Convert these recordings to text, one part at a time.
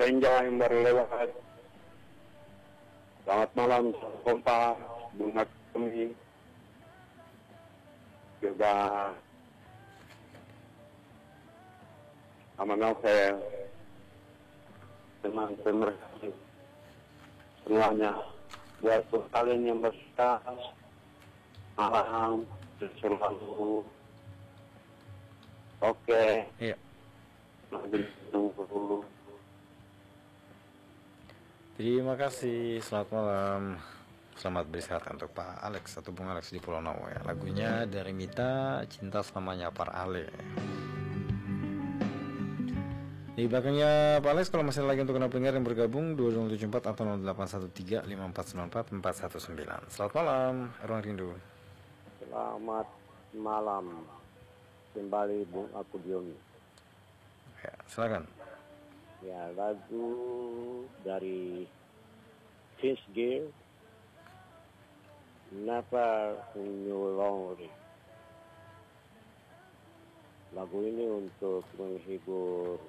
Senja yang baru lewat. Selamat malam, kompa, bunga kami. Juga sama Novel. Teman pemerhati semuanya. Buat kalian yang bersuka, malam, selalu. Oke. Iya. Tunggu. Terima kasih, selamat malam. Selamat beristirahat untuk Pak Alex atau Bung Alex di Pulau Nawo ya. Lagunya dari Mita, Cinta Selamanya Par Ale. Di belakangnya Pak Alex, kalau masih lagi untuk kenal pendengar yang bergabung 2074 atau 0813 5494 119. Selamat malam, Ruang Rindu. Selamat malam. Kembali Bung Akudiomi. Ya, silakan. Ya, lagu dari Vince Gill, Never Knew Lonely. Lagu ini untuk menghibur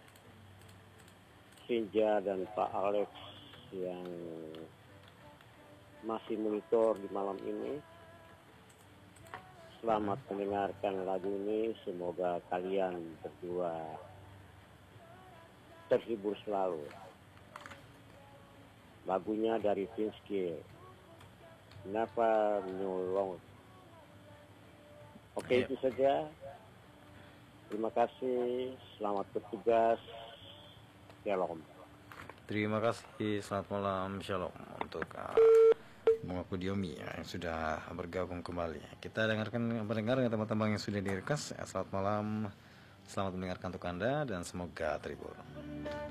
Senja dan Pak Alex yang masih monitor di malam ini. Selamat mendengarkan lagu ini, semoga kalian berdua terhibur selalu. Lagunya dari Vince Gill, Never Knew Lonely. Oke, itu saja. Terima kasih, selamat bertugas. Shalom. Terima kasih, selamat malam, shalom untuk Bung Akudiomi ya, yang sudah bergabung kembali. Kita dengarkan pendengar yang teman-teman yang sudah direkas. Selamat malam, selamat mendengarkan untuk Anda dan semoga terhibur.